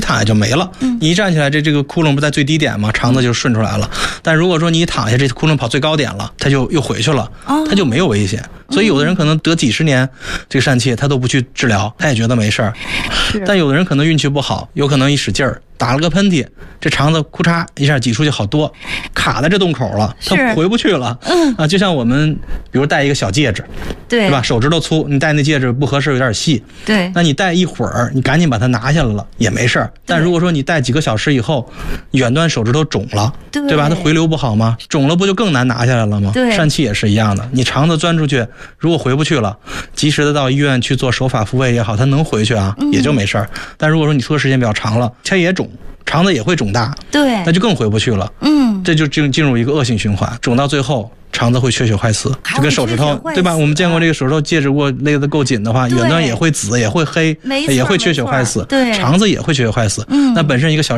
躺下就没了。你一站起来，这个窟窿不在最低点吗？肠子就顺出来了。但如果说你一躺下，这窟窿跑最高点了，它就又回去了，它就没有危险。所以有的人可能得几十年这个疝气，他都不去治疗，他也觉得没事儿。但有的人可能运气不好，有可能一使劲儿打了个喷嚏，这肠子咔嚓一下挤出去好多，卡在这洞口了，它回不去了。就像我们比如戴一个小戒指，对吧？手指头粗，你戴那戒指不合适，有点细。对，那你戴一会儿，你赶紧把它拿下来了也没事儿。但如果说你戴几个小时以后，远端手指头肿了，对吧？它回流不好吗？肿了不就更难拿下来了吗？疝气也是一样的，你肠子钻出去，如果回不去了，及时的到医院去做手法复位也好，它能回去啊，也就没事儿。但如果说你拖时间比较长了，它也肿，肠子也会肿大，那就更回不去了。这就进入一个恶性循环，肿到最后肠子会缺血坏死，就跟手指头对吧？我们见过这个手指头戒指如果勒得够紧的话，远端也会紫，也会黑，也会缺血坏死，肠子也会缺血坏死。那本身一个小